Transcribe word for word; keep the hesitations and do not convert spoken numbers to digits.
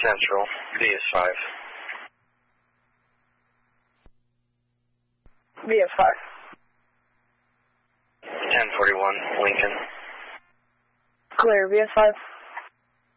Central, V S five. V S five. ten forty-one, Lincoln. Clear, V S five.